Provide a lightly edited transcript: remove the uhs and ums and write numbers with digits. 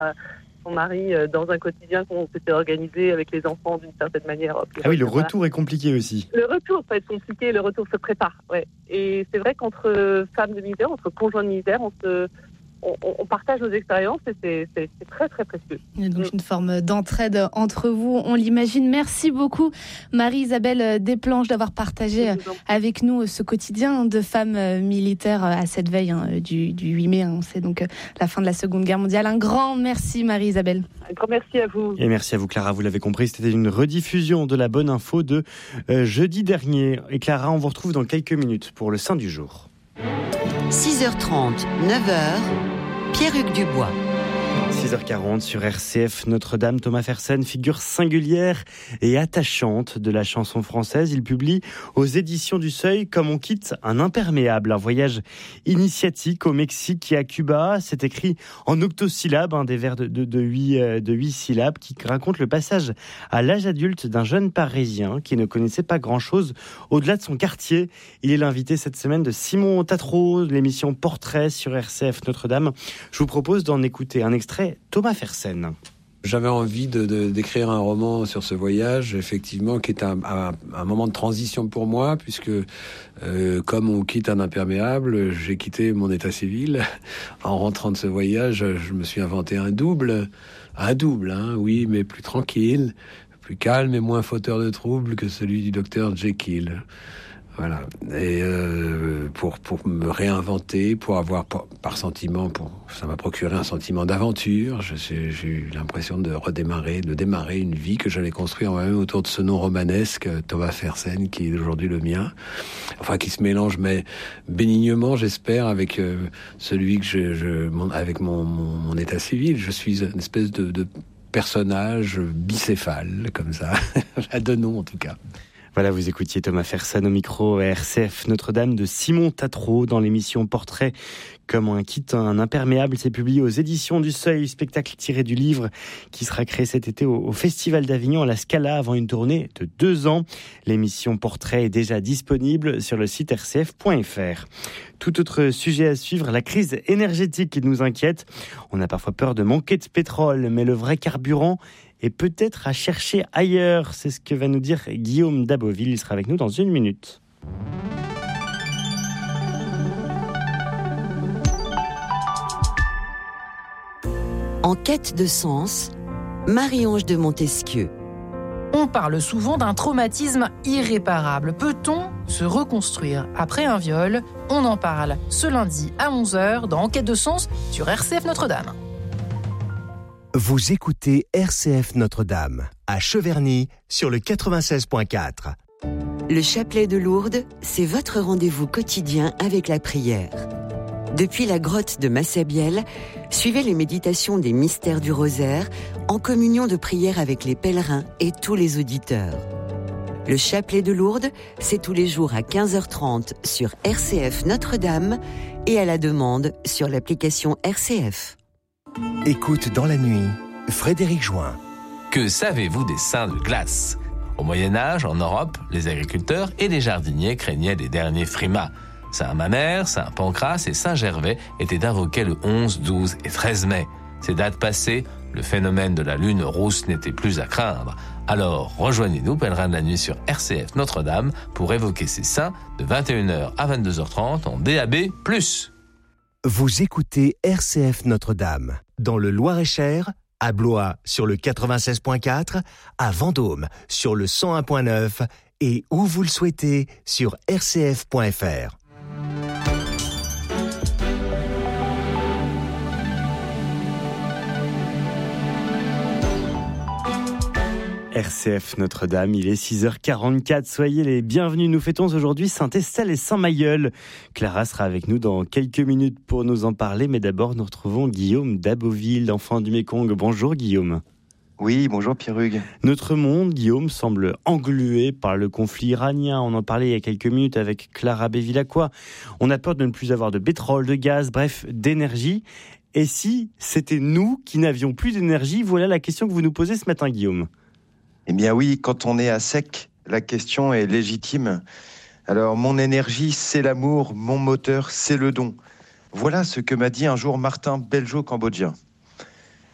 son mari dans un quotidien qu'on s'était organisé avec les enfants d'une certaine manière. Ah oui, le retour est compliqué aussi. Le retour peut être compliqué, le retour se prépare. Ouais. Et c'est vrai qu'entre femmes de misère, entre conjoints de misère, on partage nos expériences et c'est très très précieux. Il y a donc une forme d'entraide entre vous, on l'imagine. Merci beaucoup Marie-Isabelle Desplanches d'avoir partagé avec nous ce quotidien de femmes militaires à cette veille du 8 mai. C'est donc la fin de la Seconde Guerre mondiale. Un grand merci Marie-Isabelle. Un grand merci à vous. Et merci à vous Clara, vous l'avez compris, c'était une rediffusion de la bonne info de jeudi dernier. Et Clara, on vous retrouve dans quelques minutes pour le Saint du jour. 6h30, 9h, Pierre-Hugues Dubois. 6h40 sur RCF Notre-Dame. Thomas Fersen, figure singulière et attachante de la chanson française. Il publie aux éditions du Seuil Comme on quitte un imperméable, un voyage initiatique au Mexique et à Cuba. C'est écrit en octosyllabes, des vers de 8 syllabes qui racontent le passage à l'âge adulte d'un jeune Parisien qui ne connaissait pas grand-chose au-delà de son quartier. Il est l'invité cette semaine de Simon Tatro, l'émission Portrait sur RCF Notre-Dame. Je vous propose d'en écouter un extrait. Thomas Fersen. J'avais envie d'écrire un roman sur ce voyage, effectivement, qui est un moment de transition pour moi, puisque comme on quitte un imperméable, j'ai quitté mon état civil. En rentrant de ce voyage, je me suis inventé un double, oui, mais plus tranquille, plus calme et moins fauteur de troubles que celui du docteur Jekyll. Voilà. Et pour me réinventer, pour avoir par sentiment, ça m'a procuré un sentiment d'aventure. J'ai eu l'impression de démarrer une vie que j'allais construire moi-même autour de ce nom romanesque, Thomas Fersen, qui est aujourd'hui le mien. Enfin, qui se mélange, mais bénignement, j'espère, avec celui que avec mon état civil. Je suis une espèce de personnage bicéphale, comme ça, à deux noms en tout cas. Voilà, vous écoutiez Thomas Fersen au micro à RCF Notre-Dame de Simon Tatro dans l'émission Portrait. Comme on quitte un imperméable, c'est publié aux éditions du Seuil, spectacle tiré du livre qui sera créé cet été au Festival d'Avignon à la Scala avant une tournée de 2 ans. L'émission Portrait est déjà disponible sur le site rcf.fr. Tout autre sujet à suivre, la crise énergétique qui nous inquiète. On a parfois peur de manquer de pétrole, mais le vrai carburant est peut-être à chercher ailleurs. C'est ce que va nous dire Guillaume Daboville. Il sera avec nous dans 1 minute. En quête de sens, Marie-Ange de Montesquieu. On parle souvent d'un traumatisme irréparable. Peut-on se reconstruire après un viol ? On en parle ce lundi à 11h dans Enquête de sens sur RCF Notre-Dame. Vous écoutez RCF Notre-Dame à Cheverny sur le 96.4. Le chapelet de Lourdes, c'est votre rendez-vous quotidien avec la prière. Depuis la grotte de Massabielle, suivez les méditations des mystères du rosaire en communion de prière avec les pèlerins et tous les auditeurs. Le chapelet de Lourdes, c'est tous les jours à 15h30 sur RCF Notre-Dame et à la demande sur l'application RCF. Écoute dans la nuit, Frédéric Join. Que savez-vous des saints de glace ? Au Moyen-Âge, en Europe, les agriculteurs et les jardiniers craignaient les derniers frimas. Saint Mamère, Saint Pancrace et Saint Gervais étaient invoqués le 11, 12 et 13 mai. Ces dates passées, le phénomène de la lune rousse n'était plus à craindre. Alors, rejoignez-nous, pèlerins de la nuit sur RCF Notre-Dame, pour évoquer ces saints de 21h à 22h30 en DAB+. Vous écoutez RCF Notre-Dame, dans le Loir-et-Cher, à Blois sur le 96.4, à Vendôme sur le 101.9 et où vous le souhaitez sur rcf.fr. RCF Notre-Dame, il est 6h44, soyez les bienvenus. Nous fêtons aujourd'hui Saint-Estelle et Saint-Mailleul. Clara sera avec nous dans quelques minutes pour nous en parler, mais d'abord nous retrouvons Guillaume Daboville, enfant du Mékong. Bonjour Guillaume. Oui, bonjour Pierre-Hugues. Notre monde, Guillaume, semble englué par le conflit iranien. On en parlait il y a quelques minutes avec Clara Bevilacqua. On a peur de ne plus avoir de pétrole, de gaz, bref, d'énergie. Et si c'était nous qui n'avions plus d'énergie? Voilà la question que vous nous posez ce matin, Guillaume. Eh bien oui, quand on est à sec, la question est légitime. Alors, mon énergie, c'est l'amour, mon moteur, c'est le don. Voilà ce que m'a dit un jour Martin Beljo-Cambodgien.